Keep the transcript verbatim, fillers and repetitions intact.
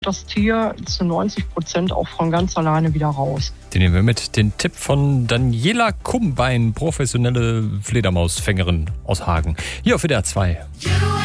das Tier zu neunzig Prozent auch von ganz alleine wieder raus. Den nehmen wir mit. Den Tipp von Daniela Kumbein, professionelle Fledermausfängerin aus Hagen. Hier auf W D R zwei.